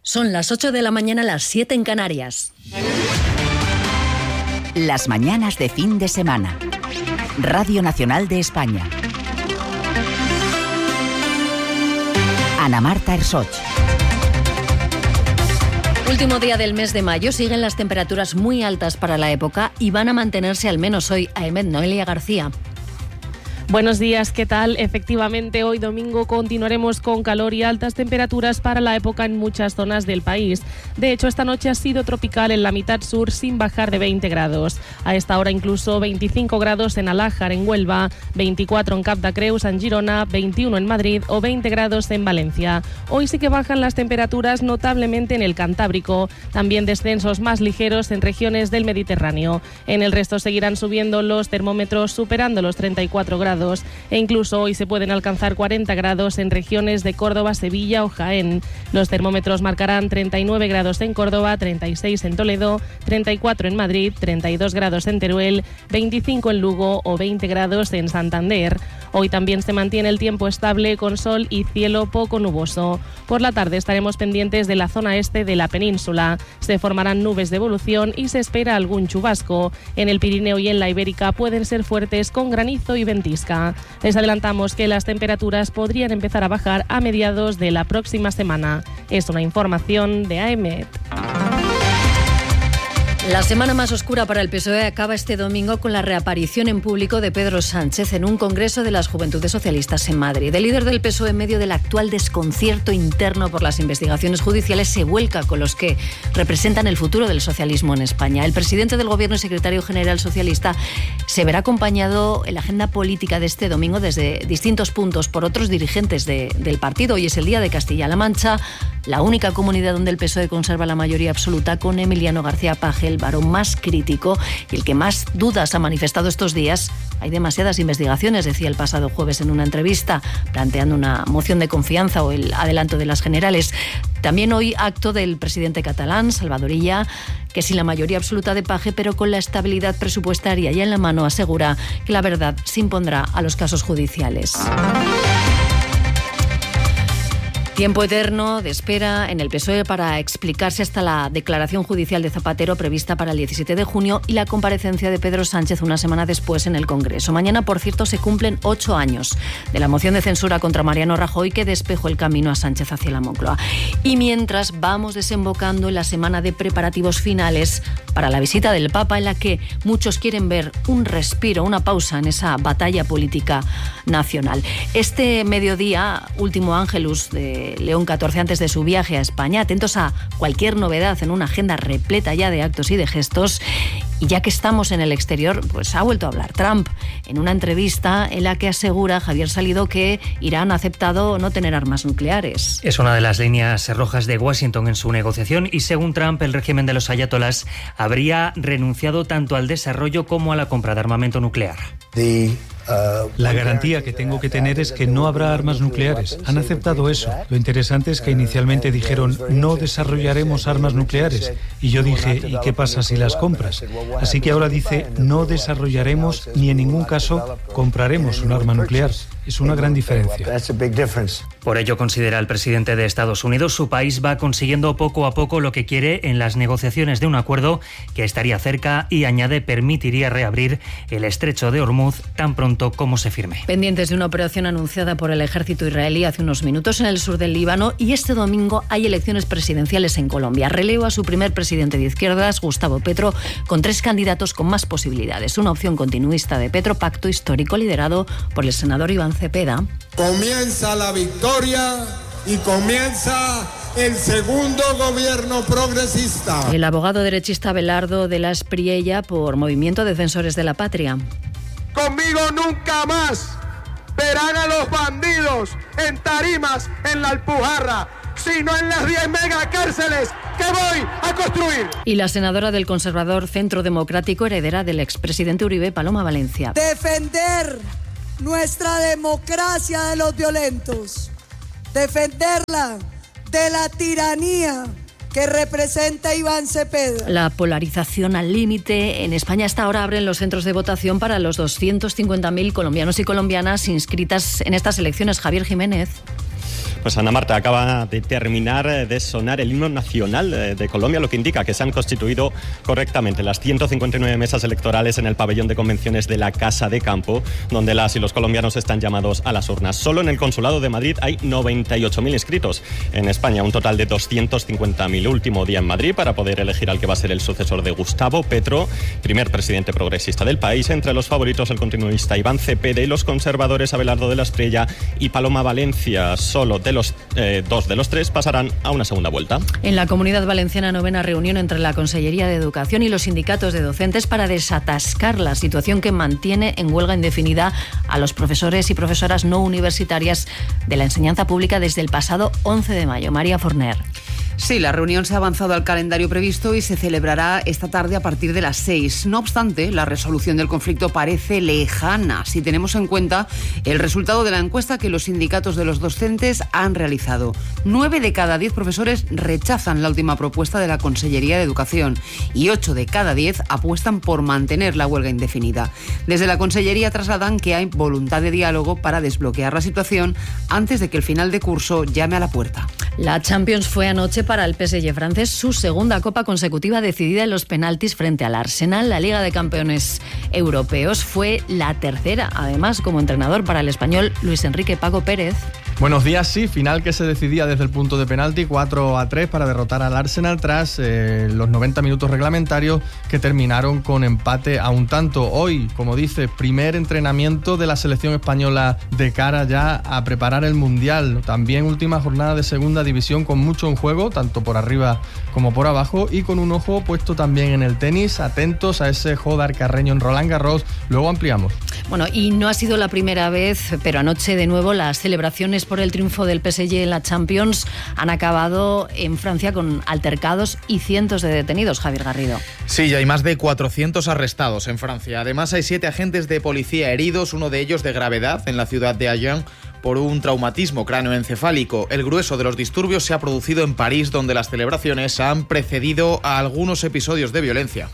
Son las 8 de la mañana, las 7 en Canarias. Las mañanas de fin de semana. Radio Nacional de España. Ana Marta Ersoch. Último día del mes de mayo, siguen las temperaturas muy altas para la época y van a mantenerse al menos hoy. Ahmed Noelia García. Buenos días, ¿qué tal? Efectivamente, hoy domingo continuaremos con calor y altas temperaturas para la época en muchas zonas del país. De hecho, esta noche ha sido tropical en la mitad sur sin bajar de 20 grados. A esta hora incluso 25 grados en Alájar, en Huelva, 24 en Capdacreus, en Girona, 21 en Madrid o 20 grados en Valencia. Hoy sí que bajan las temperaturas notablemente en el Cantábrico, también descensos más ligeros en regiones del Mediterráneo. En el resto seguirán subiendo los termómetros superando los 34 grados. E incluso hoy se pueden alcanzar 40 grados en regiones de Córdoba, Sevilla o Jaén. Los termómetros marcarán 39 grados en Córdoba, 36 en Toledo, 34 en Madrid, 32 grados en Teruel, 25 en Lugo o 20 grados en Santander. Hoy también se mantiene el tiempo estable con sol y cielo poco nuboso. Por la tarde estaremos pendientes de la zona este de la península. Se formarán nubes de evolución y se espera algún chubasco. En el Pirineo y en la Ibérica pueden ser fuertes con granizo y ventisca. Les adelantamos que las temperaturas podrían empezar a bajar a mediados de la próxima semana. Es una información de AEMET. La semana más oscura para el PSOE acaba este domingo con la reaparición en público de Pedro Sánchez en un congreso de las Juventudes Socialistas en Madrid. El líder del PSOE, en medio del actual desconcierto interno por las investigaciones judiciales, se vuelca con los que representan el futuro del socialismo en España. El presidente del Gobierno y secretario general socialista se verá acompañado en la agenda política de este domingo desde distintos puntos por otros dirigentes del partido. Hoy es el día de Castilla-La Mancha, la única comunidad donde el PSOE conserva la mayoría absoluta, con Emiliano García Paje, el varón más crítico y el que más dudas ha manifestado estos días. Hay demasiadas investigaciones, decía el pasado jueves en una entrevista, planteando una moción de confianza o el adelanto de las generales. También hoy acto del presidente catalán, Salvador Illa, que sin la mayoría absoluta de Paje, pero con la estabilidad presupuestaria ya en la mano, asegura que la verdad se impondrá a los casos judiciales. Tiempo eterno de espera en el PSOE para explicarse hasta la declaración judicial de Zapatero prevista para el 17 de junio y la comparecencia de Pedro Sánchez una semana después en el Congreso. Mañana, por cierto, se cumplen 8 años de la moción de censura contra Mariano Rajoy que despejó el camino a Sánchez hacia la Moncloa. Y mientras vamos desembocando en la semana de preparativos finales para la visita del Papa, en la que muchos quieren ver un respiro, una pausa en esa batalla política nacional. Este mediodía, último Ángelus de León XIV antes de su viaje a España. Atentos a cualquier novedad en una agenda repleta ya de actos y de gestos. Y ya que estamos en el exterior, pues ha vuelto a hablar Trump en una entrevista en la que asegura Javier Salido que Irán ha aceptado no tener armas nucleares. Es una de las líneas rojas de Washington en su negociación y, según Trump, el régimen de los ayatolás habría renunciado tanto al desarrollo como a la compra de armamento nuclear. La garantía que tengo que tener es que no habrá armas nucleares. Han aceptado eso. Lo interesante es que inicialmente dijeron no desarrollaremos armas nucleares. Y yo dije, ¿y qué pasa si las compras? Así que ahora dice no desarrollaremos ni en ningún caso compraremos un arma nuclear. Es una gran diferencia. Por ello, considera el presidente de Estados Unidos, su país va consiguiendo poco a poco lo que quiere en las negociaciones de un acuerdo que estaría cerca y, añade, permitiría reabrir el estrecho de Hormuz tan pronto como se firme. Pendientes de una operación anunciada por el ejército israelí hace unos minutos en el sur del Líbano, y este domingo hay elecciones presidenciales en Colombia. Relevo a su primer presidente de izquierdas, Gustavo Petro, con 3 candidatos con más posibilidades. Una opción continuista de Petro, pacto histórico liderado por el senador Iván Cepeda. Comienza la victoria y comienza el segundo gobierno progresista. El abogado derechista Abelardo de la Espriella, por Movimiento Defensores de la Patria. Conmigo nunca más verán a los bandidos en tarimas en la Alpujarra, sino en las 10 megacárceles que voy a construir. Y la senadora del conservador Centro Democrático, heredera del expresidente Uribe, Paloma Valencia. Defender nuestra democracia de los violentos, defenderla de la tiranía que representa Iván Cepeda. La polarización al límite. En España hasta ahora abren los centros de votación para los 250.000 colombianos y colombianas inscritas en estas elecciones. Javier Jiménez. Pues Ana Marta, acaba de terminar de sonar el himno nacional de Colombia, lo que indica que se han constituido correctamente las 159 mesas electorales en el pabellón de convenciones de la Casa de Campo, donde las y los colombianos están llamados a las urnas. Solo en el Consulado de Madrid hay 98.000 inscritos. En España, un total de 250.000. Último día en Madrid para poder elegir al que va a ser el sucesor de Gustavo Petro, primer presidente progresista del país. Entre los favoritos, el continuista Iván Cepeda y los conservadores Abelardo de la Espriella y Paloma Valencia. Solo de los 2 de los 3 pasarán a una segunda vuelta. En la Comunidad Valenciana, novena reunión entre la Consellería de Educación y los sindicatos de docentes para desatascar la situación que mantiene en huelga indefinida a los profesores y profesoras no universitarias de la enseñanza pública desde el pasado 11 de mayo. María Forner. Sí, la reunión se ha avanzado al calendario previsto y se celebrará esta tarde a partir de las 6. No obstante, la resolución del conflicto parece lejana si tenemos en cuenta el resultado de la encuesta que los sindicatos de los docentes han realizado. 9 de cada 10 profesores rechazan la última propuesta de la Consellería de Educación y 8 de cada 10 apuestan por mantener la huelga indefinida. Desde la Consellería trasladan que hay voluntad de diálogo para desbloquear la situación antes de que el final de curso llame a la puerta. La Champions fue anoche para el PSG francés su segunda copa consecutiva decidida en los penaltis frente al Arsenal. La Liga de Campeones Europeos fue la tercera, además, como entrenador para el español Luis Enrique Paco Pérez. Buenos días, sí, final que se decidía desde el punto de penalti, 4-3 para derrotar al Arsenal tras los 90 minutos reglamentarios que terminaron con empate a un tanto. Hoy, como dice, primer entrenamiento de la selección española de cara ya a preparar el Mundial. También última jornada de segunda división con mucho en juego, tanto por arriba como por abajo, y con un ojo puesto también en el tenis. Atentos a ese Jodar Carreño en Roland Garros. Luego ampliamos. Bueno, y no ha sido la primera vez, pero anoche de nuevo las celebraciones por el triunfo del PSG en la Champions han acabado en Francia con altercados y cientos de detenidos. Javier Garrido. Sí, ya hay más de 400 arrestados en Francia. Además, hay 7 agentes de policía heridos, uno de ellos de gravedad en la ciudad de Agen por un traumatismo cráneoencefálico. El grueso de los disturbios se ha producido en París, donde las celebraciones han precedido a algunos episodios de violencia.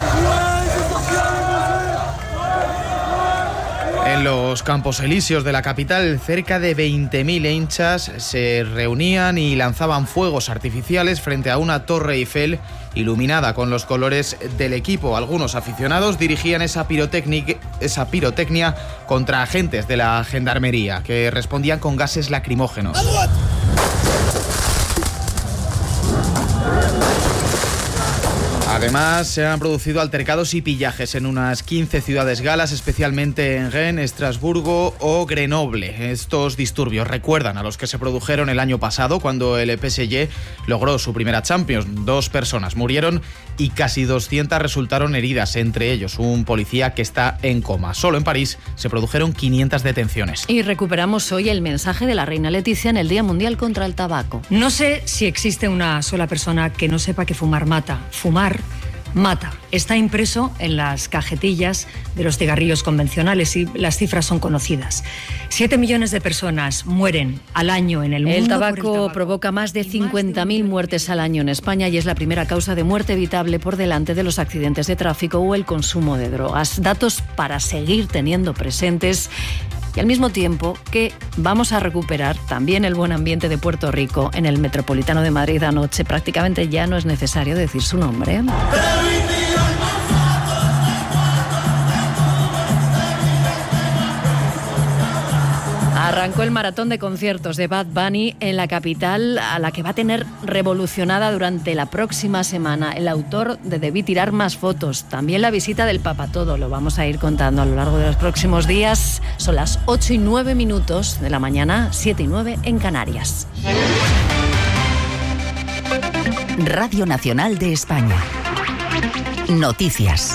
En los Campos Elíseos de la capital, cerca de 20.000 hinchas se reunían y lanzaban fuegos artificiales frente a una Torre Eiffel iluminada con los colores del equipo. Algunos aficionados dirigían esa pirotecnia contra agentes de la gendarmería que respondían con gases lacrimógenos. Además, se han producido altercados y pillajes en unas 15 ciudades galas, especialmente en Rennes, Estrasburgo o Grenoble. Estos disturbios recuerdan a los que se produjeron el año pasado, cuando el PSG logró su primera Champions. 2 personas murieron y casi 200 resultaron heridas, entre ellos un policía que está en coma. Solo en París se produjeron 500 detenciones. Y recuperamos hoy el mensaje de la reina Leticia en el Día Mundial contra el Tabaco. No sé si existe una sola persona que no sepa que fumar mata. Fumar mata. Está impreso en las cajetillas de los cigarrillos convencionales y las cifras son conocidas. 7 millones de personas mueren al año en el mundo. El tabaco provoca más de 50.000 muertes al año en España y es la primera causa de muerte evitable por delante de los accidentes de tráfico o el consumo de drogas. Datos para seguir teniendo presentes. Y al mismo tiempo que vamos a recuperar también el buen ambiente de Puerto Rico en el Metropolitano de Madrid anoche. Prácticamente ya no es necesario decir su nombre. Arrancó el maratón de conciertos de Bad Bunny en la capital, a la que va a tener revolucionada durante la próxima semana. El autor de Debí tirar más fotos. También la visita del Papatodo. Lo vamos a ir contando a lo largo de los próximos días. Son las 8:09 de la mañana, 7:09 en Canarias. Radio Nacional de España. Noticias.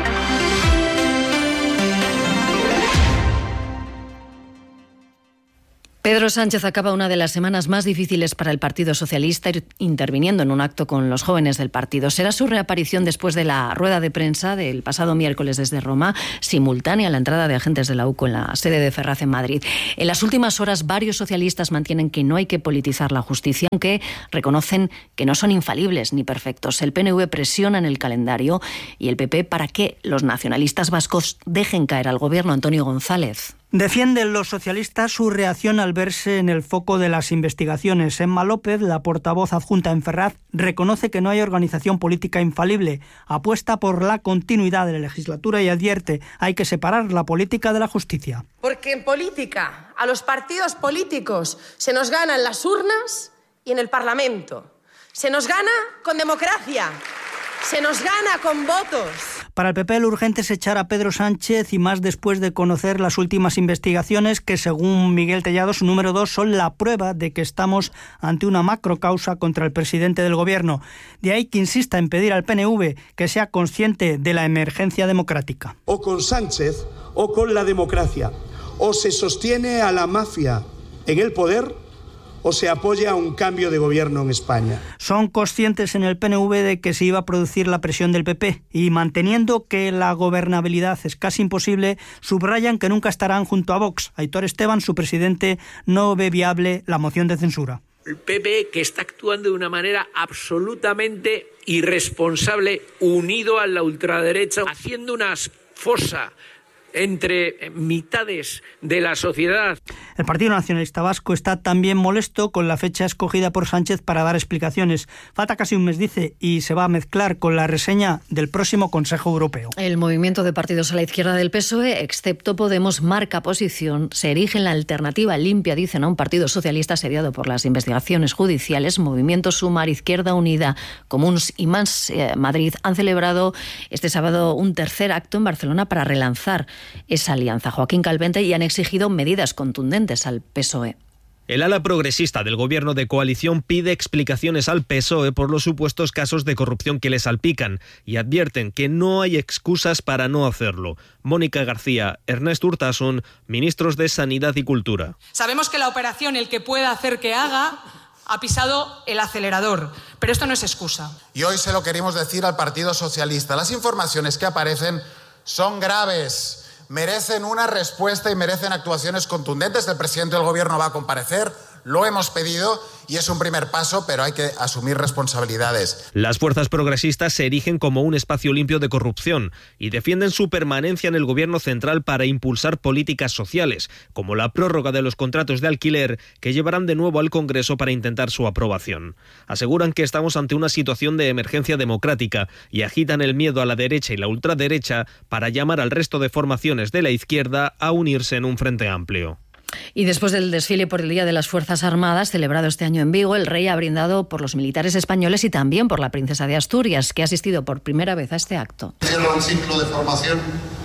Pedro Sánchez acaba una de las semanas más difíciles para el Partido Socialista, interviniendo en un acto con los jóvenes del partido. Será su reaparición después de la rueda de prensa del pasado miércoles desde Roma, simultánea a la entrada de agentes de la UCO en la sede de Ferraz en Madrid. En las últimas horas, varios socialistas mantienen que no hay que politizar la justicia, aunque reconocen que no son infalibles ni perfectos. El PNV presiona en el calendario y el PP para que los nacionalistas vascos dejen caer al gobierno. Antonio González. Defienden los socialistas su reacción al verse en el foco de las investigaciones. Emma López, la portavoz adjunta en Ferraz, reconoce que no hay organización política infalible, apuesta por la continuidad de la legislatura y advierte hay que separar la política de la justicia. Porque en política, a los partidos políticos se nos gana en las urnas y en el Parlamento. Se nos gana con democracia, se nos gana con votos. Para el PP lo urgente es echar a Pedro Sánchez y más después de conocer las últimas investigaciones que, según Miguel Tellado, su número 2, son la prueba de que estamos ante una macrocausa contra el presidente del Gobierno. De ahí que insista en pedir al PNV que sea consciente de la emergencia democrática. O con Sánchez o con la democracia. O se sostiene a la mafia en el poder o se apoya a un cambio de gobierno en España. Son conscientes en el PNV de que se iba a producir la presión del PP y, manteniendo que la gobernabilidad es casi imposible, subrayan que nunca estarán junto a Vox. Aitor Esteban, su presidente, no ve viable la moción de censura. El PP, que está actuando de una manera absolutamente irresponsable, unido a la ultraderecha, haciendo una fosa entre mitades de la sociedad. El Partido Nacionalista Vasco está también molesto con la fecha escogida por Sánchez para dar explicaciones. Falta casi un mes, dice, y se va a mezclar con la reseña del próximo Consejo Europeo. El movimiento de partidos a la izquierda del PSOE, excepto Podemos, marca posición, se erige en la alternativa limpia, dicen, a un partido socialista asediado por las investigaciones judiciales. Movimiento Sumar, Izquierda Unida, Comuns y Más Madrid han celebrado este sábado un tercer acto en Barcelona para relanzar esa alianza. Joaquín Calvente, y han exigido medidas contundentes al PSOE. El ala progresista del gobierno de coalición pide explicaciones al PSOE por los supuestos casos de corrupción que le salpican y advierten que no hay excusas para no hacerlo. Mónica García, Ernest Urtasun, ministros de Sanidad y Cultura. Sabemos que la operación El que pueda hacer que haga ha pisado el acelerador, pero esto no es excusa. Y hoy se lo queremos decir al Partido Socialista. Las informaciones que aparecen son graves. Merecen una respuesta y merecen actuaciones contundentes. El presidente del Gobierno va a comparecer, lo hemos pedido y es un primer paso, pero hay que asumir responsabilidades. Las fuerzas progresistas se erigen como un espacio limpio de corrupción y defienden su permanencia en el Gobierno central para impulsar políticas sociales, como la prórroga de los contratos de alquiler, que llevarán de nuevo al Congreso para intentar su aprobación. Aseguran que estamos ante una situación de emergencia democrática y agitan el miedo a la derecha y la ultraderecha para llamar al resto de formaciones de la izquierda a unirse en un frente amplio. Y después del desfile por el Día de las Fuerzas Armadas, celebrado este año en Vigo, el rey ha brindado por los militares españoles y también por la princesa de Asturias, que ha asistido por primera vez a este acto. Cierro el ciclo de formación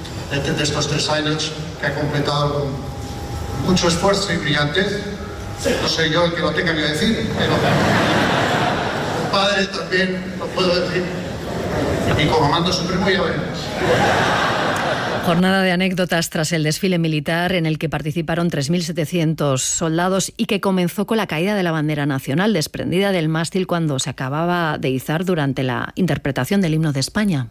de estos 3 años que ha completado con mucho esfuerzo y brillantez. No soy yo el que lo tenga que decir, pero como padre también lo puedo decir. Y como mando supremo ya veremos. Jornada de anécdotas tras el desfile militar en el que participaron 3.700 soldados y que comenzó con la caída de la bandera nacional desprendida del mástil cuando se acababa de izar durante la interpretación del himno de España.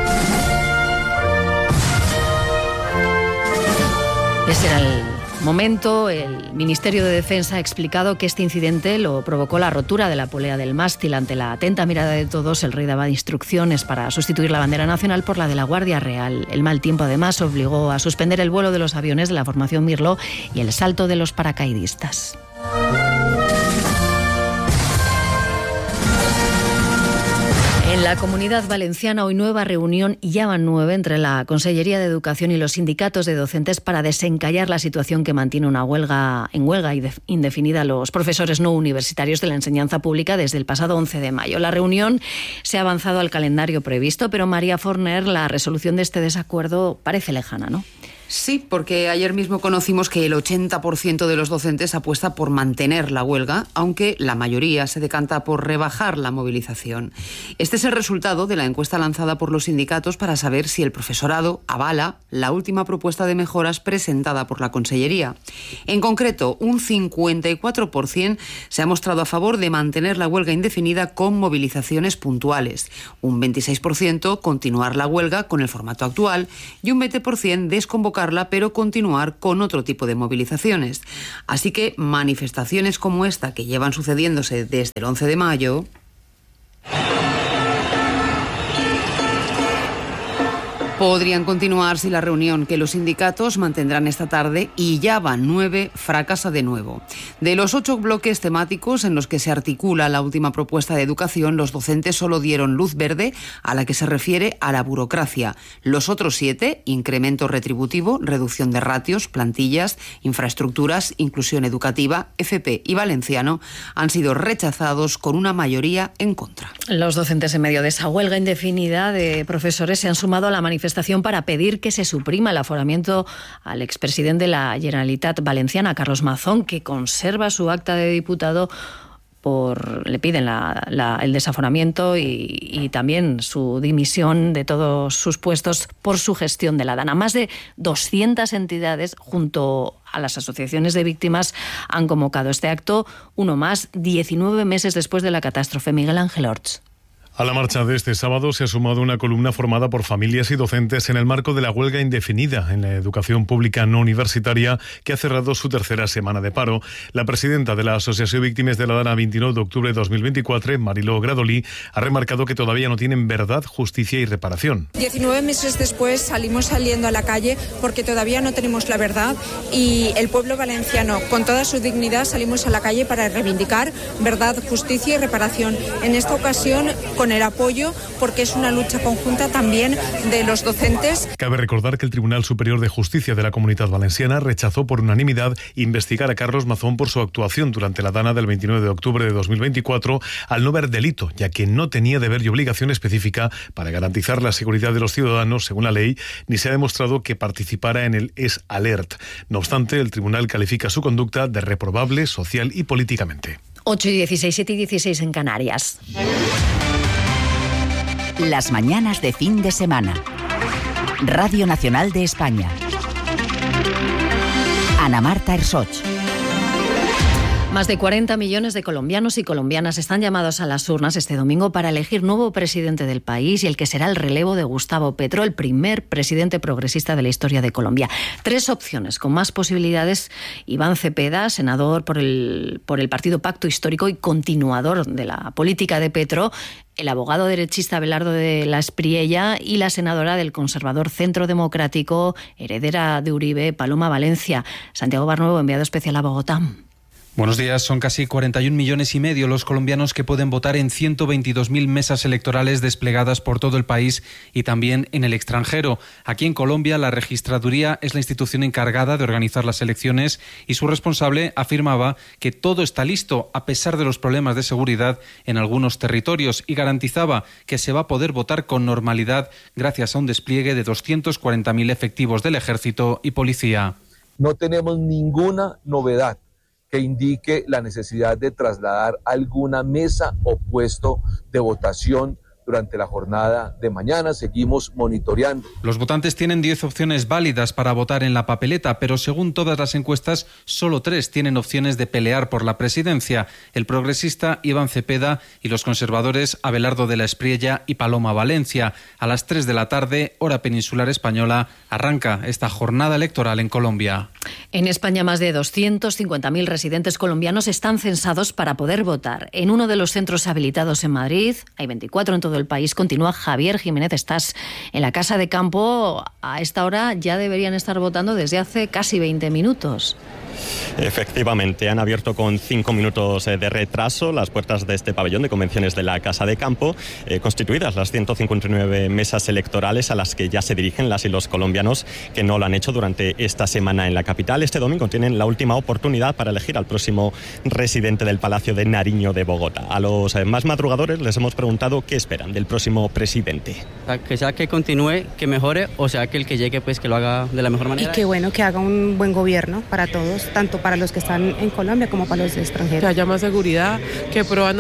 Ese era el momento. El Ministerio de Defensa ha explicado que este incidente lo provocó la rotura de la polea del mástil. Ante la atenta mirada de todos, el rey daba instrucciones para sustituir la bandera nacional por la de la Guardia Real. El mal tiempo, además, obligó a suspender el vuelo de los aviones de la formación Mirlo y el salto de los paracaidistas. En la Comunidad Valenciana, hoy nueva reunión, y ya van 9, entre la Consellería de Educación y los sindicatos de docentes para desencallar la situación que mantiene una huelga indefinida a los profesores no universitarios de la enseñanza pública desde el pasado 11 de mayo. La reunión se ha avanzado al calendario previsto, pero María Forner, la resolución de este desacuerdo parece lejana, ¿no? Sí, porque ayer mismo conocimos que el 80% de los docentes apuesta por mantener la huelga, aunque la mayoría se decanta por rebajar la movilización. Este es el resultado de la encuesta lanzada por los sindicatos para saber si el profesorado avala la última propuesta de mejoras presentada por la Consellería. En concreto, un 54% se ha mostrado a favor de mantener la huelga indefinida con movilizaciones puntuales, un 26% continuar la huelga con el formato actual y un 20% desconvocar, pero continuar con otro tipo de movilizaciones. Así que manifestaciones como esta, que llevan sucediéndose desde el 11 de mayo... podrían continuar si la reunión que los sindicatos mantendrán esta tarde, y ya van 9, fracasa de nuevo. De los 8 bloques temáticos en los que se articula la última propuesta de educación, los docentes solo dieron luz verde a la que se refiere a la burocracia. Los otros 7, incremento retributivo, reducción de ratios, plantillas, infraestructuras, inclusión educativa, FP y valenciano, han sido rechazados con una mayoría en contra. Los docentes, en medio de esa huelga indefinida de profesores, se han sumado a la manifestación para pedir que se suprima el aforamiento al expresidente de la Generalitat Valenciana, Carlos Mazón, que conserva su acta de diputado. Le piden el desaforamiento y también su dimisión de todos sus puestos por su gestión de la DANA. Más de 200 entidades, junto a las asociaciones de víctimas, han convocado este acto, uno más, 19 meses después de la catástrofe. Miguel Ángel Orts. A la marcha de este sábado se ha sumado una columna formada por familias y docentes en el marco de la huelga indefinida en la educación pública no universitaria, que ha cerrado su tercera semana de paro. La presidenta de la Asociación Víctimas de la DANA 29 de octubre de 2024, Mariló Gradolí, ha remarcado que todavía no tienen verdad, justicia y reparación. 19 meses después salimos saliendo a la calle porque todavía no tenemos la verdad, y el pueblo valenciano, con toda su dignidad, salimos a la calle para reivindicar verdad, justicia y reparación. En esta ocasión, con el apoyo, porque es una lucha conjunta también de los docentes. Cabe recordar que el Tribunal Superior de Justicia de la Comunidad Valenciana rechazó por unanimidad investigar a Carlos Mazón por su actuación durante la DANA del 29 de octubre de 2024 al no ver delito, ya que no tenía deber y obligación específica para garantizar la seguridad de los ciudadanos según la ley, ni se ha demostrado que participara en el Es Alert. No obstante, el tribunal califica su conducta de reprobable social y políticamente. 8:16, 7:16 en Canarias. Las mañanas de fin de semana. Radio Nacional de España. Ana Marta Ersoch. Más de 40 millones de colombianos y colombianas están llamados a las urnas este domingo para elegir nuevo presidente del país y el que será el relevo de Gustavo Petro, el primer presidente progresista de la historia de Colombia. 3 opciones con más posibilidades: Iván Cepeda, senador por el Partido Pacto Histórico y continuador de la política de Petro; el abogado derechista Abelardo de la Espriella; y la senadora del conservador Centro Democrático, heredera de Uribe, Paloma Valencia. Santiago Barnuevo, enviado especial a Bogotá. Buenos días. Son casi 41,5 millones los colombianos que pueden votar en 122.000 mesas electorales desplegadas por todo el país y también en el extranjero. Aquí en Colombia, la registraduría es la institución encargada de organizar las elecciones y su responsable afirmaba que todo está listo a pesar de los problemas de seguridad en algunos territorios, y garantizaba que se va a poder votar con normalidad gracias a un despliegue de 240.000 efectivos del ejército y policía. No tenemos ninguna novedad que indique la necesidad de trasladar alguna mesa o puesto de votación durante la jornada de mañana. Seguimos monitoreando. Los votantes tienen 10 opciones válidas para votar en la papeleta, pero según todas las encuestas, solo 3 tienen opciones de pelear por la presidencia: el progresista Iván Cepeda y los conservadores Abelardo de la Espriella y Paloma Valencia. A las 3 de la tarde, hora peninsular española, arranca esta jornada electoral en Colombia. En España, más de 250.000 residentes colombianos están censados para poder votar. En uno de los centros habilitados en Madrid, hay 24 en todo el país. Continúa Javier Jiménez. Estás en la Casa de Campo. A esta hora ya deberían estar votando desde hace casi 20 minutos. Efectivamente, han abierto con 5 minutos de retraso las puertas de este pabellón de convenciones de la Casa de Campo, constituidas las 159 mesas electorales a las que ya se dirigen las y los colombianos que no lo han hecho durante esta semana en la capital. Este domingo tienen la última oportunidad para elegir al próximo residente del Palacio de Nariño de Bogotá. A los más madrugadores les hemos preguntado qué esperan del próximo presidente. Que sea que continúe, que mejore, o sea que el que llegue pues que lo haga de la mejor manera. Y que bueno, que haga un buen gobierno para todos, tanto para los que están en Colombia como para los extranjeros. Que haya más seguridad, que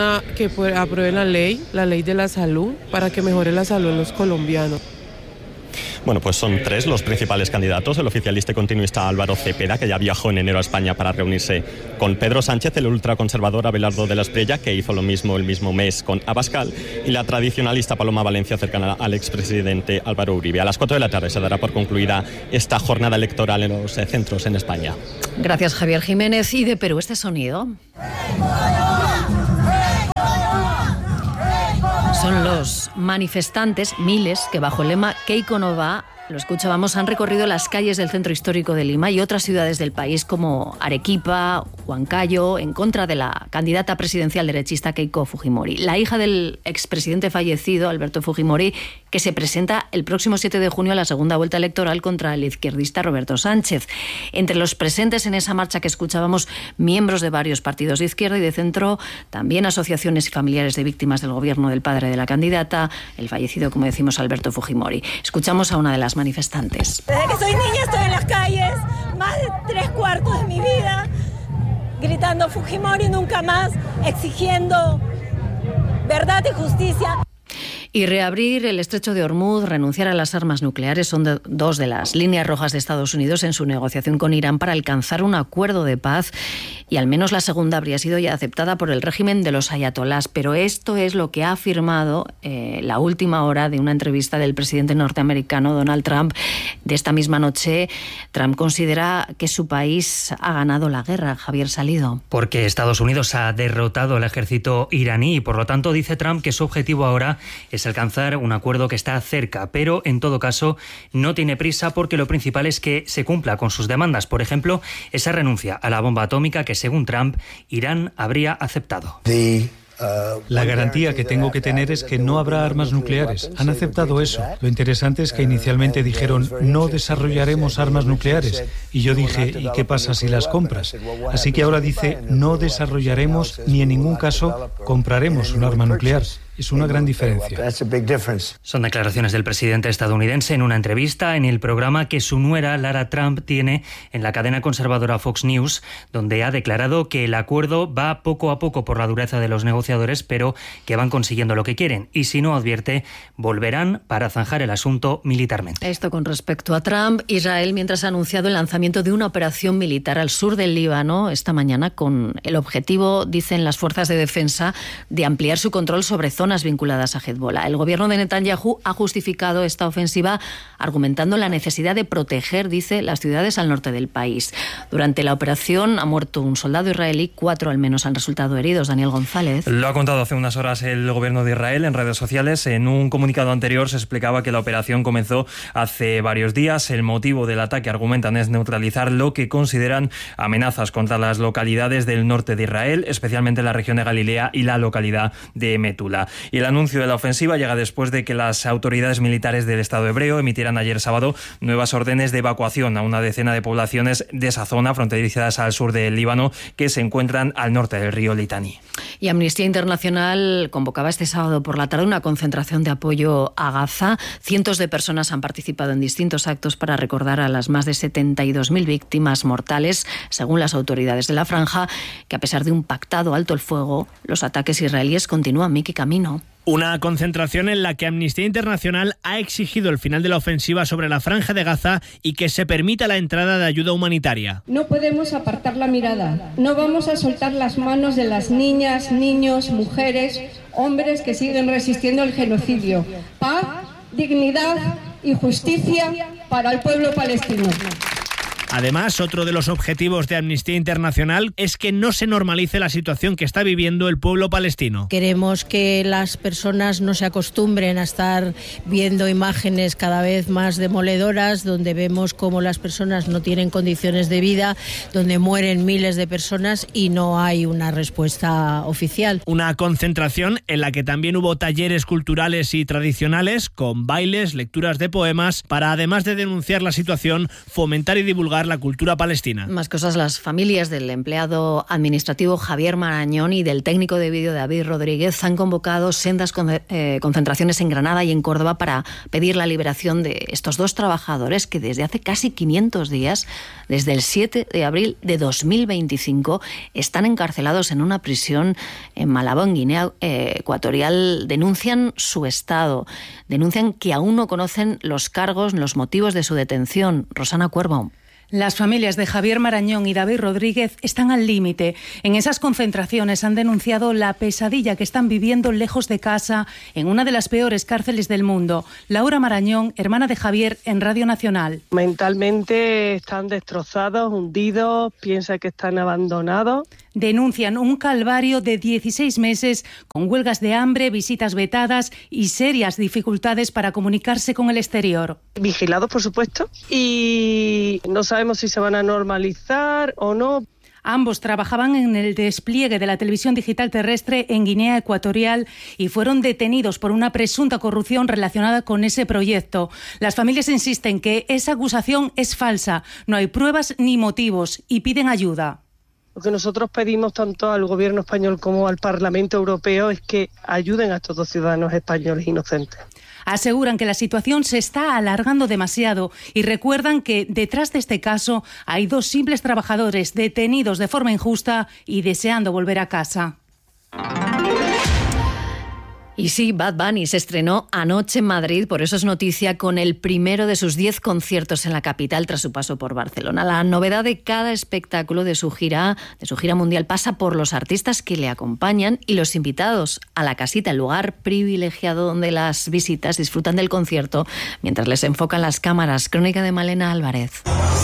aprueben la ley de la salud, para que mejore la salud de los colombianos. Bueno, pues son 3 los principales candidatos: el oficialista y continuista Álvaro Cepeda, que ya viajó en enero a España para reunirse con Pedro Sánchez; el ultraconservador Abelardo de la Espriella, que hizo lo mismo el mismo mes con Abascal; y la tradicionalista Paloma Valencia, cercana al expresidente Álvaro Uribe. A las 4 de la tarde se dará por concluida esta jornada electoral en los centros en España. Gracias, Javier Jiménez. Y de Perú, este sonido. Son los manifestantes, miles, que bajo el lema Keiko no va, lo escuchábamos, han recorrido las calles del centro histórico de Lima y otras ciudades del país como Arequipa, Huancayo, en contra de la candidata presidencial derechista Keiko Fujimori, la hija del expresidente fallecido, Alberto Fujimori, que se presenta el próximo 7 de junio a la segunda vuelta electoral contra el izquierdista Roberto Sánchez. Entre los presentes en esa marcha que escuchábamos, miembros de varios partidos de izquierda y de centro, también asociaciones y familiares de víctimas del gobierno del padre de la candidata, el fallecido, como decimos, Alberto Fujimori. Escuchamos a una de las manifestantes. Desde que soy niña estoy en las calles, más de 3/4 de mi vida, gritando Fujimori nunca más, exigiendo verdad y justicia. Y reabrir el estrecho de Hormuz, renunciar a las armas nucleares son dos de las líneas rojas de Estados Unidos en su negociación con Irán para alcanzar un acuerdo de paz, y al menos la segunda habría sido ya aceptada por el régimen de los ayatolás. Pero esto es lo que ha afirmado la última hora de una entrevista del presidente norteamericano Donald Trump de esta misma noche. Trump considera que su país ha ganado la guerra. Javier Salido. Porque Estados Unidos ha derrotado al ejército iraní y por lo tanto dice Trump que su objetivo ahora es alcanzar un acuerdo que está cerca, pero en todo caso no tiene prisa porque lo principal es que se cumpla con sus demandas. Por ejemplo, esa renuncia a la bomba atómica que, según Trump, Irán habría aceptado. La garantía que tengo que tener es que no habrá armas nucleares. Han aceptado eso. Lo interesante es que inicialmente dijeron no desarrollaremos armas nucleares. Y yo dije, ¿y qué pasa si las compras? Así que ahora dice no desarrollaremos ni en ningún caso compraremos un arma nuclear. Es una gran diferencia. Son declaraciones del presidente estadounidense en una entrevista en el programa que su nuera Lara Trump tiene en la cadena conservadora Fox News, donde ha declarado que el acuerdo va poco a poco por la dureza de los negociadores, pero que van consiguiendo lo que quieren. Y si no, advierte, volverán para zanjar el asunto militarmente. Esto con respecto a Trump. Israel, mientras ha anunciado el lanzamiento de una operación militar al sur del Líbano esta mañana con el objetivo, dicen las fuerzas de defensa, de ampliar su control sobre zonas vinculadas a Hezbollah. El gobierno de Netanyahu ha justificado esta ofensiva argumentando la necesidad de proteger, dice, las ciudades al norte del país. Durante la operación ha muerto un soldado israelí, 4 al menos han resultado heridos. Daniel González. Lo ha contado hace unas horas el gobierno de Israel en redes sociales. En un comunicado anterior se explicaba que la operación comenzó hace varios días. El motivo del ataque, argumentan, es neutralizar lo que consideran amenazas contra las localidades del norte de Israel, especialmente la región de Galilea y la localidad de Metula. Y el anuncio de la ofensiva llega después de que las autoridades militares del Estado hebreo emitieran ayer sábado nuevas órdenes de evacuación a una decena de poblaciones de esa zona fronterizas al sur del Líbano que se encuentran al norte del río Litani. Y Amnistía Internacional convocaba este sábado por la tarde una concentración de apoyo a Gaza. Cientos de personas han participado en distintos actos para recordar a las más de 72.000 víctimas mortales, según las autoridades de la franja, que a pesar de un pactado alto el fuego, los ataques israelíes continúan. Miki Camino. Una concentración en la que Amnistía Internacional ha exigido el final de la ofensiva sobre la Franja de Gaza y que se permita la entrada de ayuda humanitaria. No podemos apartar la mirada. No vamos a soltar las manos de las niñas, niños, mujeres, hombres que siguen resistiendo al genocidio. Paz, dignidad y justicia para el pueblo palestino. Además, otro de los objetivos de Amnistía Internacional es que no se normalice la situación que está viviendo el pueblo palestino. Queremos que las personas no se acostumbren a estar viendo imágenes cada vez más demoledoras, donde vemos cómo las personas no tienen condiciones de vida, donde mueren miles de personas y no hay una respuesta oficial. Una concentración en la que también hubo talleres culturales y tradicionales, con bailes, lecturas de poemas, para además de denunciar la situación, fomentar y divulgar la cultura palestina. Más cosas, las familias del empleado administrativo Javier Marañón y del técnico de vídeo David Rodríguez han convocado sendas concentraciones en Granada y en Córdoba para pedir la liberación de estos dos trabajadores que desde hace casi 500 días, desde el 7 de abril de 2025, están encarcelados en una prisión en Malabo, en Guinea Ecuatorial. Denuncian su estado, denuncian que aún no conocen los cargos, los motivos de su detención. Rosana Cuervo. Las familias de Javier Marañón y David Rodríguez están al límite. En esas concentraciones han denunciado la pesadilla que están viviendo lejos de casa en una de las peores cárceles del mundo. Laura Marañón, hermana de Javier, en Radio Nacional. Mentalmente están destrozados, hundidos, piensan que están abandonados. Denuncian un calvario de 16 meses con huelgas de hambre, visitas vetadas y serias dificultades para comunicarse con el exterior. Vigilados, por supuesto, y no sabemos si se van a normalizar o no. Ambos trabajaban en el despliegue de la televisión digital terrestre en Guinea Ecuatorial y fueron detenidos por una presunta corrupción relacionada con ese proyecto. Las familias insisten que esa acusación es falsa, no hay pruebas ni motivos y piden ayuda. Lo que nosotros pedimos tanto al gobierno español como al Parlamento Europeo es que ayuden a estos dos ciudadanos españoles inocentes. Aseguran que la situación se está alargando demasiado y recuerdan que detrás de este caso hay 2 simples trabajadores detenidos de forma injusta y deseando volver a casa. Y sí, Bad Bunny se estrenó anoche en Madrid, por eso es noticia, con el primero de sus 10 conciertos en la capital tras su paso por Barcelona. La novedad de cada espectáculo de su gira mundial pasa por los artistas que le acompañan y los invitados a la casita, el lugar privilegiado donde las visitas disfrutan del concierto mientras les enfocan las cámaras. Crónica de Malena Álvarez.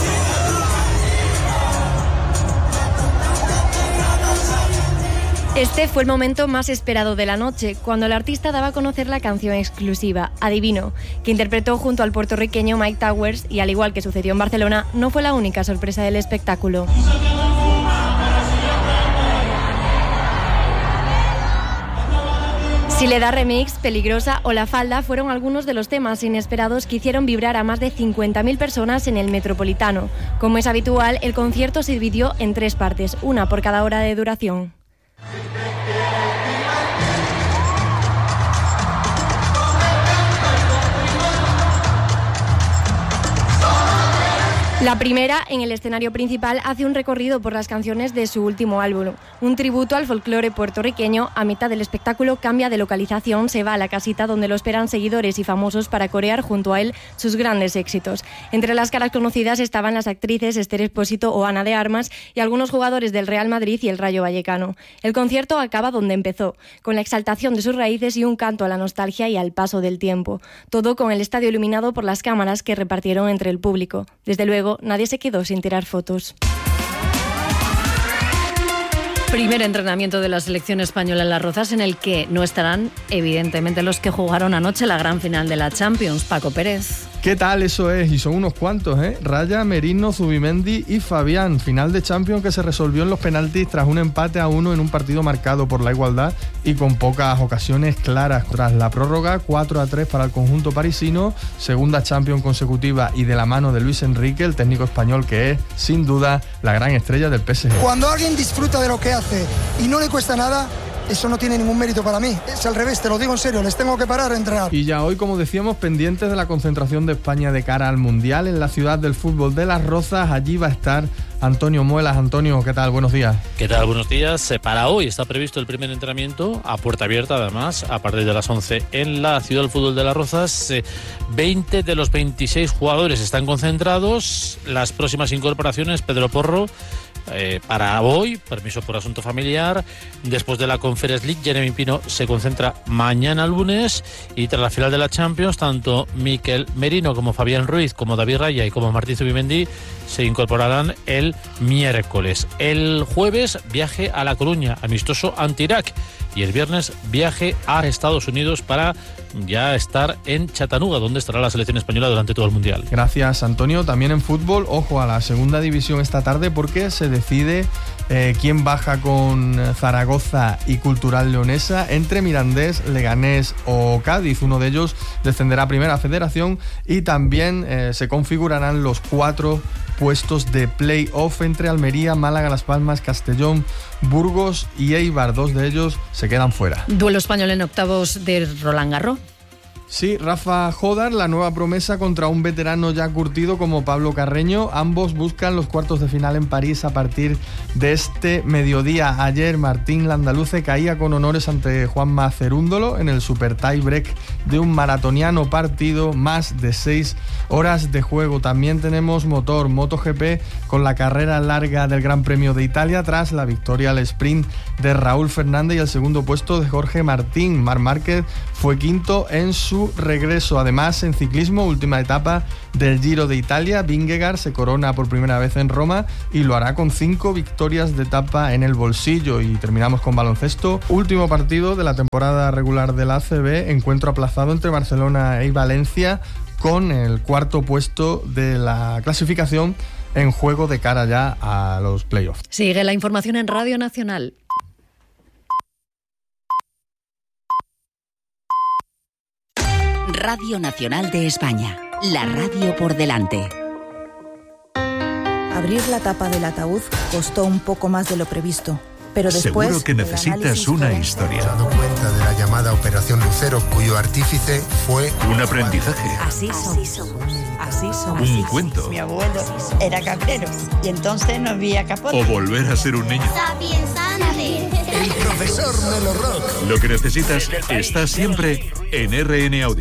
Este fue el momento más esperado de la noche, cuando el artista daba a conocer la canción exclusiva, Adivino, que interpretó junto al puertorriqueño Mike Towers y, al igual que sucedió en Barcelona, no fue la única sorpresa del espectáculo. Si le da remix, Peligrosa o La Falda fueron algunos de los temas inesperados que hicieron vibrar a más de 50.000 personas en el Metropolitano. Como es habitual, el concierto se dividió en 3 partes, una por cada hora de duración. La primera, en el escenario principal, hace un recorrido por las canciones de su último álbum. Un tributo al folclore puertorriqueño. A mitad del espectáculo cambia de localización, se va a la casita donde lo esperan seguidores y famosos para corear junto a él sus grandes éxitos. Entre las caras conocidas estaban las actrices Esther Expósito o Ana de Armas y algunos jugadores del Real Madrid y el Rayo Vallecano. El concierto acaba donde empezó, con la exaltación de sus raíces y un canto a la nostalgia y al paso del tiempo. Todo con el estadio iluminado por las cámaras que repartieron entre el público. Desde luego, nadie se quedó sin tirar fotos. Primer entrenamiento de la selección española en Las Rozas, en el que no estarán, evidentemente, los que jugaron anoche la gran final de la Champions. Paco Pérez. ¿Qué tal? Eso es, y son unos cuantos, Raya, Merino, Zubimendi y Fabián. Final de Champions que se resolvió en los penaltis tras un empate a 1 en un partido marcado por la igualdad y con pocas ocasiones claras. Tras la prórroga, 4-3 para el conjunto parisino, segunda Champions consecutiva y de la mano de Luis Enrique, el técnico español que es, sin duda, la gran estrella del PSG. Cuando alguien disfruta de lo que hace y no le cuesta nada, eso no tiene ningún mérito para mí. Es al revés, te lo digo en serio, les tengo que parar a entrenar. Y ya hoy, como decíamos, pendientes de la concentración de España de cara al Mundial en la ciudad del fútbol de Las Rozas. Allí va a estar Antonio Muelas. Antonio, ¿qué tal? Buenos días. ¿Qué tal? Buenos días. Para hoy está previsto el primer entrenamiento a puerta abierta, además, a partir de las 11 en la ciudad del fútbol de Las Rozas. 20 de los 26 jugadores están concentrados. Las próximas incorporaciones, Pedro Porro, para hoy, permiso por asunto familiar. Después de la Conference League, Jeremy Pino se concentra mañana lunes, y tras la final de la Champions, tanto Mikel Merino como Fabián Ruiz, como David Raya y como Martí Zubimendi se incorporarán el miércoles. El jueves, viaje a La Coruña, amistoso ante Irak, y el viernes viaje a Estados Unidos para ya estar en Chattanooga, donde estará la selección española durante todo el Mundial. Gracias, Antonio. También en fútbol, ojo a la segunda división esta tarde, porque se decide quién baja con Zaragoza y Cultural Leonesa. Entre Mirandés, Leganés o Cádiz, uno de ellos descenderá a Primera Federación, y también se configurarán los 4 puestos de play-off entre Almería, Málaga, Las Palmas, Castellón, Burgos y Eibar. 2 de ellos se quedan fuera. Duelo español en octavos de Roland Garros. Sí, Rafa Jodar, la nueva promesa contra un veterano ya curtido como Pablo Carreño. Ambos buscan los cuartos de final en París a partir de este mediodía. Ayer Martín Landaluce caía con honores ante Juanma Cerúndolo en el super tie break de un maratoniano partido, más de 6 horas de juego. También tenemos motor, MotoGP, con la carrera larga del Gran Premio de Italia tras la victoria al sprint de Raúl Fernández y el segundo puesto de Jorge Martín. Marc Márquez fue quinto en su su regreso. Además, en ciclismo, última etapa del Giro de Italia, Vingegaard se corona por primera vez en Roma y lo hará con 5 victorias de etapa en el bolsillo. Y terminamos con baloncesto. Último partido de la temporada regular del ACB, encuentro aplazado entre Barcelona y Valencia, con el cuarto puesto de la clasificación en juego de cara ya a los playoffs. Sigue la información en Radio Nacional. Radio Nacional de España, la radio por delante. Abrir la tapa del ataúd costó un poco más de lo previsto, pero después... Seguro que necesitas una historia. Me he dado cuenta de la llamada Operación Lucero, cuyo artífice fue... Un aprendizaje. Así somos. Un cuento. Mi abuelo era cabrero y entonces no había capote. O volver a ser un niño. El profesor Melo Rock. Lo que necesitas está siempre en RN Audio.